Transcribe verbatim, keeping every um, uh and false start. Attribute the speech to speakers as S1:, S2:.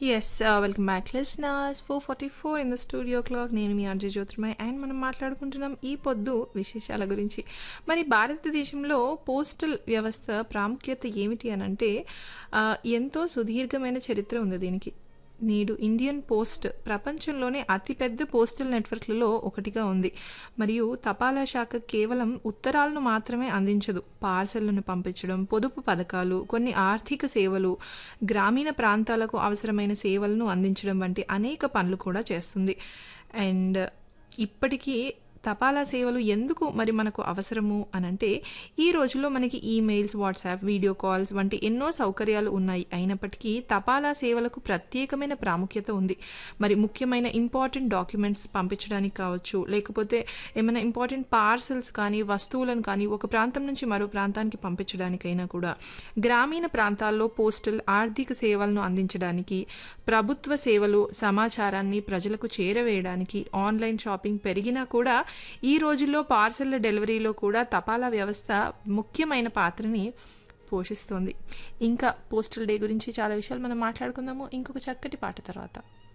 S1: Yes. ఆహ్, welcome back listeners. నాలుగు నలభై నాలుగు ఇన్ ద స్టూడియో క్లాక్. నేను మీ ఆర్‌జే జ్యోతిర్మయి అండ్ మనం మాట్లాడుకుంటున్నాం ఈ పొద్దు విశేషాల గురించి. మరి భారతదేశంలో పోస్టల్ వ్యవస్థ ప్రాముఖ్యత ఏమిటి అనంటే ఆహ్, ఎంతో సుదీర్ఘమైన చరిత్ర ఉంది దీనికి. నేడు ఇండియన్ పోస్ట్ ప్రపంచంలోనే అతిపెద్ద పోస్టల్ నెట్వర్క్‌లలో ఒకటిగా ఉంది. మరియు తపాలా శాఖ కేవలం ఉత్తరాలను మాత్రమే అందించదు. పార్సెల్‌లను పంపించడం, పొదుపు పథకాలు, కొన్ని ఆర్థిక సేవలు, గ్రామీణ ప్రాంతాలకు అవసరమైన సేవలను అందించడం వంటి అనేక పనులు కూడా చేస్తుంది. అండ్ ఇప్పటికీ తపాలా సేవలు ఎందుకు మరి మనకు అవసరము అనంటే, ఈ రోజుల్లో మనకి ఈమెయిల్స్, వాట్సాప్, వీడియో కాల్స్ వంటి ఎన్నో సౌకర్యాలు ఉన్నాయి. అయినప్పటికీ తపాలా సేవలకు ప్రత్యేకమైన ప్రాముఖ్యత ఉంది. మరి ముఖ్యమైన ఇంపార్టెంట్ డాక్యుమెంట్స్ పంపించడానికి కావచ్చు, లేకపోతే ఏమైనా ఇంపార్టెంట్ పార్సెల్స్ కానీ, వస్తువులను కానీ ఒక ప్రాంతం నుంచి మరో ప్రాంతానికి పంపించడానికైనా కూడా, గ్రామీణ ప్రాంతాల్లో పోస్టల్ ఆర్థిక సేవలను అందించడానికి, ప్రభుత్వ సేవలు, సమాచారాన్ని ప్రజలకు చేరవేయడానికి, ఆన్లైన్ షాపింగ్ పెరిగినా కూడా ఈ రోజుల్లో పార్సెల్ డెలివరీలో కూడా తపాలా వ్యవస్థ ముఖ్యమైన పాత్రని పోషిస్తోంది. ఇంకా పోస్టల్ డే గురించి చాలా విషయాలు మనం మాట్లాడుకుందాము ఇంకొక చక్కటి పాట తర్వాత.